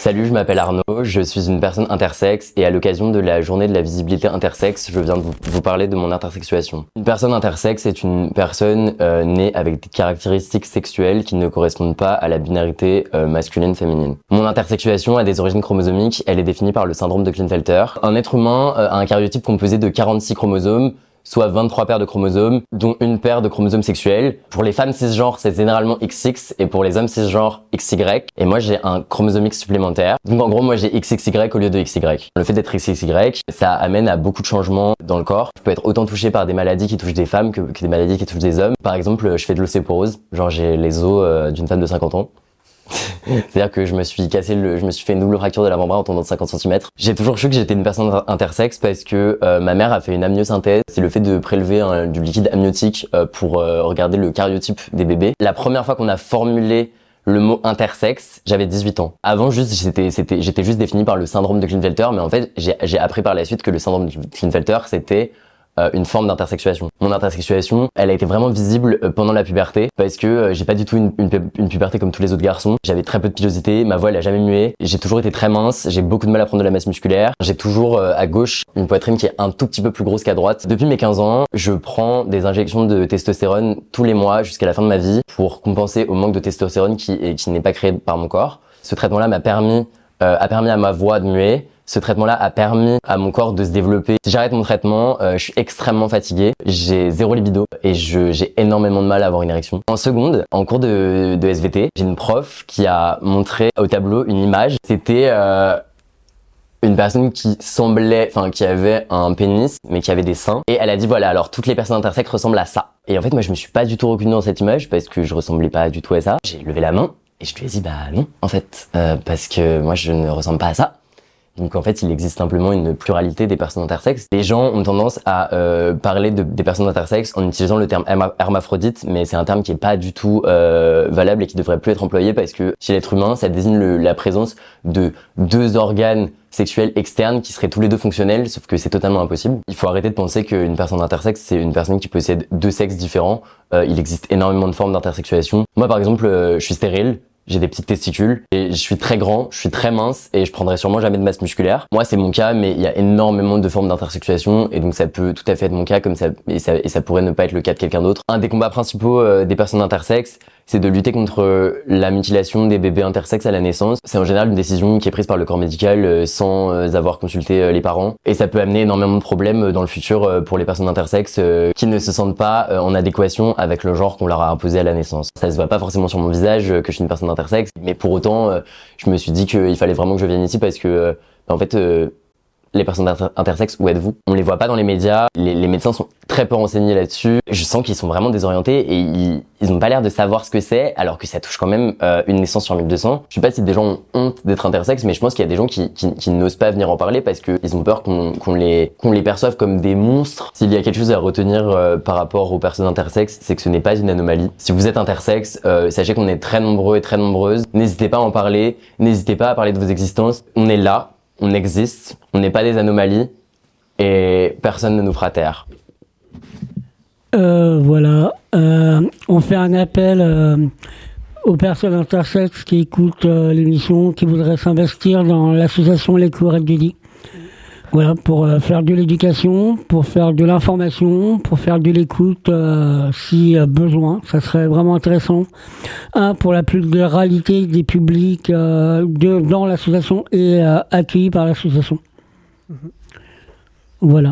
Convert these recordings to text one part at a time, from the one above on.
Salut, je m'appelle Arnaud, je suis une personne intersexe et à l'occasion de la journée de la visibilité intersexe, je viens de vous parler de mon intersexuation. Une personne intersexe est une personne née avec des caractéristiques sexuelles qui ne correspondent pas à la binarité masculine-féminine. Mon intersexuation a des origines chromosomiques, elle est définie par le syndrome de Klinefelter. Un être humain a un karyotype composé de 46 chromosomes, soit 23 paires de chromosomes, dont une paire de chromosomes sexuels. Pour les femmes cisgenres, c'est généralement XX, et pour les hommes cisgenres, XY. Et moi, j'ai un chromosome X supplémentaire. Donc en gros, moi, j'ai XXY au lieu de XY. Le fait d'être XXY, ça amène à beaucoup de changements dans le corps. Je peux être autant touché par des maladies qui touchent des femmes que des maladies qui touchent des hommes. Par exemple, je fais de l'ostéoporose. Genre, j'ai les os d'une femme de 50 ans. C'est-à-dire que je me suis fait une double fracture de l'avant-bras en tombant de 50 cm. J'ai toujours cru que j'étais une personne intersexe parce que ma mère a fait une amniosynthèse. C'est le fait de prélever du liquide amniotique pour regarder le karyotype des bébés. La première fois qu'on a formulé le mot intersexe, j'avais 18 ans. Avant, j'étais juste défini par le syndrome de Klinefelter, mais en fait, j'ai appris par la suite que le syndrome de Klinefelter, c'était une forme d'intersexuation. Mon intersexuation, elle a été vraiment visible pendant la puberté parce que j'ai pas du tout une puberté comme tous les autres garçons. J'avais très peu de pilosité, ma voix elle a jamais mué. J'ai toujours été très mince, j'ai beaucoup de mal à prendre de la masse musculaire. J'ai toujours à gauche une poitrine qui est un tout petit peu plus grosse qu'à droite. Depuis mes 15 ans, je prends des injections de testostérone tous les mois jusqu'à la fin de ma vie pour compenser au manque de testostérone qui n'est pas créé par mon corps. Ce traitement-là a permis à ma voix de muer. Ce traitement-là a permis à mon corps de se développer. Si j'arrête mon traitement, je suis extrêmement fatigué, j'ai zéro libido et j'ai énormément de mal à avoir une érection. En seconde, en cours de SVT, j'ai une prof qui a montré au tableau une image. C'était une personne qui avait un pénis, mais qui avait des seins. Et elle a dit, voilà, alors toutes les personnes intersexes ressemblent à ça. Et en fait, moi, je me suis pas du tout reconnu dans cette image parce que je ressemblais pas du tout à ça. J'ai levé la main et je lui ai dit, bah non, en fait, parce que moi, je ne ressemble pas à ça. Donc en fait, il existe simplement une pluralité des personnes intersexes. Les gens ont tendance à parler des personnes intersexes en utilisant le terme hermaphrodite, mais c'est un terme qui est pas du tout valable et qui devrait plus être employé parce que chez l'être humain, ça désigne la présence de deux organes sexuels externes qui seraient tous les deux fonctionnels, sauf que c'est totalement impossible. Il faut arrêter de penser qu'une personne intersexe, c'est une personne qui possède deux sexes différents. Il existe énormément de formes d'intersexuation. Moi, par exemple, je suis stérile. J'ai des petites testicules et je suis très grand, je suis très mince et je prendrai sûrement jamais de masse musculaire. Moi, c'est mon cas, mais il y a énormément de formes d'intersexuation et donc ça peut tout à fait être mon cas comme ça et ça pourrait ne pas être le cas de quelqu'un d'autre. Un des combats principaux des personnes intersexes, c'est de lutter contre la mutilation des bébés intersexes à la naissance. C'est en général une décision qui est prise par le corps médical sans avoir consulté les parents et ça peut amener énormément de problèmes dans le futur pour les personnes intersexes qui ne se sentent pas en adéquation avec le genre qu'on leur a imposé à la naissance. Ça se voit pas forcément sur mon visage que je suis une personne intersexe, mais pour autant, je me suis dit qu'il fallait vraiment que je vienne ici parce que, en fait, les personnes intersexes, où êtes-vous? On les voit pas dans les médias, les médecins sont très peu renseignés là-dessus. Je sens qu'ils sont vraiment désorientés et ils ont pas l'air de savoir ce que c'est, alors que ça touche quand même une naissance sur 1200. Je sais pas si des gens ont honte d'être intersexes, mais je pense qu'il y a des gens qui n'osent pas venir en parler parce que ils ont peur qu'on les perçoive comme des monstres. S'il y a quelque chose à retenir par rapport aux personnes intersexes, c'est que ce n'est pas une anomalie. Si vous êtes intersexe, sachez qu'on est très nombreux et très nombreuses. N'hésitez pas à en parler, n'hésitez pas à parler de vos existences. On est là. On existe, on n'est pas des anomalies et personne ne nous fera taire. Voilà, on fait un appel aux personnes intersexes qui écoutent l'émission, qui voudraient s'investir dans l'association Les Courettes du Lit. Voilà, pour faire de l'éducation, pour faire de l'information, pour faire de l'écoute si besoin. Ça serait vraiment intéressant. Pour la pluralité des publics dans l'association et accueillis par l'association. Voilà.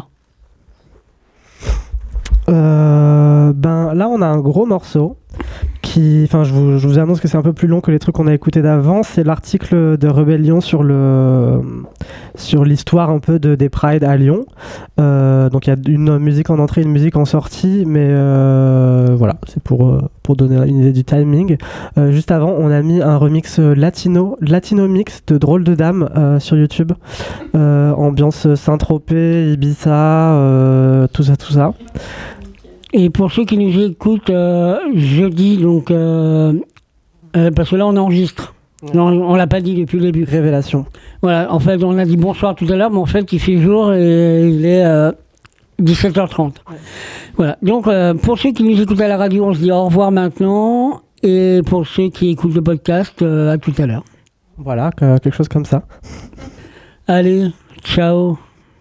Là, on a un gros morceau je vous annonce que c'est un peu plus long que les trucs qu'on a écoutés d'avant. C'est l'article de Rébellion sur l'histoire un peu des Pride à Lyon. Donc il y a une musique en entrée, une musique en sortie, mais voilà, c'est pour donner une idée du timing. Juste avant, on a mis un remix latino mix de Drôle de Dame sur YouTube. Ambiance Saint-Tropez, Ibiza, tout ça. Et pour ceux qui nous écoutent jeudi, donc parce que là on enregistre. Non, on l'a pas dit depuis le début. Révélation. Voilà, en fait on a dit bonsoir tout à l'heure, mais en fait il fait jour et il est 17h30. Ouais. Voilà, donc pour ceux qui nous écoutent à la radio, on se dit au revoir maintenant. Et pour ceux qui écoutent le podcast, à tout à l'heure. Voilà, quelque chose comme ça. Allez, ciao.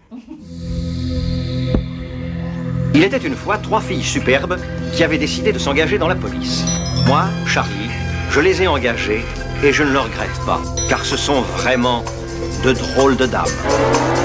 Il était une fois 3 filles superbes qui avaient décidé de s'engager dans la police. Moi, Charlie, je les ai engagées et je ne le regrette pas, car ce sont vraiment de drôles de dames.